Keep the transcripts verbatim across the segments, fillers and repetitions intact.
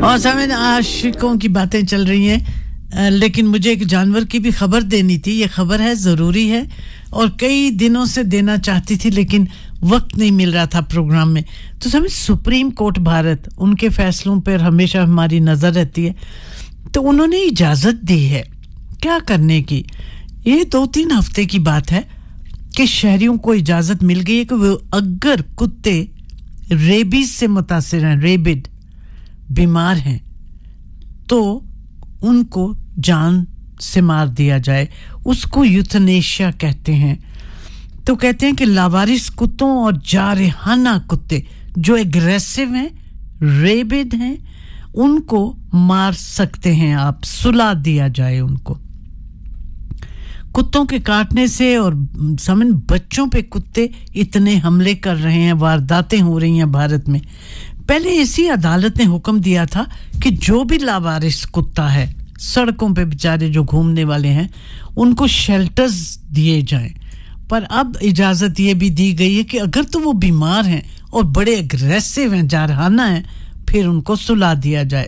और समय आशिकों की बातें चल रही हैं, लेकिन मुझे एक जानवर की भी खबर देनी थी। ये खबर है, ज़रूरी है और कई दिनों से देना चाहती थी लेकिन वक्त नहीं मिल रहा था प्रोग्राम में। तो समय सुप्रीम कोर्ट भारत, उनके फैसलों पर हमेशा हमारी नज़र रहती है। तो उन्होंने इजाज़त दी है क्या करने की। ये दो तीन हफ्ते की बात है कि शहरियों को इजाज़त मिल गई है कि वो अगर कुत्ते रेबीज से मुतासिर हैं, रेबिड बीमार हैं, तो उनको जान से मार दिया जाए। उसको यूथनेशिया कहते हैं। तो कहते हैं कि लावारिस कुत्तों और जारहाना कुत्ते जो एग्रेसिव हैं, रेबिड हैं, उनको मार सकते हैं आप, सुला दिया जाए उनको। कुत्तों के काटने से और समन बच्चों पे कुत्ते इतने हमले कर रहे हैं, वारदातें हो रही हैं भारत में। पहले इसी अदालत ने हुक्म दिया था कि जो भी लावारिस कुत्ता है, सड़कों पे बेचारे जो घूमने वाले हैं, उनको शेल्टर्स दिए जाएं। पर अब इजाज़त ये भी दी गई है कि अगर तो वो बीमार हैं और बड़े एग्रेसिव हैं, जारहाना हैं, फिर उनको सुला दिया जाए।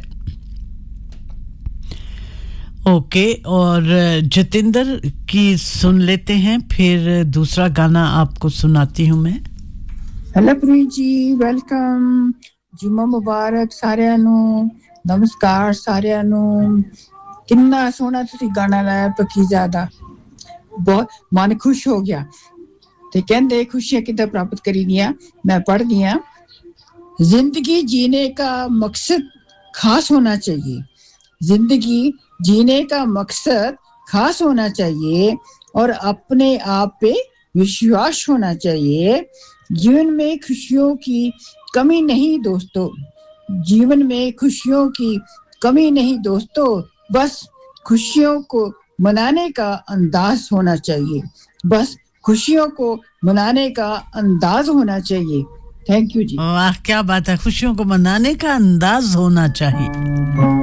ओके, और जतिंदर की सुन लेते हैं, फिर दूसरा गाना आपको सुनाती हूं मैं। हेलो प्रीत जी, वेलकम। जुम्मा मुबारक साਰਿਆਂ ਨੂੰ, नमस्कार ਸਾਰਿਆਂ ਨੂੰ। कितना सोहना ਤੁਸੀਂ गाना लाया पकीज़ा दा, बहुत मन खुश हो गया। ते कहंदे खुशियां कितना प्राप्त करी दियां। मैं पढ़ दियां। जिंदगी जीने का मकसद खास होना चाहिए। जिंदगी जीने का मकसद खास होना चाहिए और अपने आप पे विश्वास होना चाहिए। जीवन में खुशियों की कमी नहीं दोस्तों, जीवन में खुशियों की कमी नहीं दोस्तों, बस खुशियों को मनाने का अंदाज होना चाहिए। बस खुशियों को मनाने का अंदाज होना चाहिए। थैंक यू जी। वाह, क्या बात है, खुशियों को मनाने का अंदाज होना चाहिए।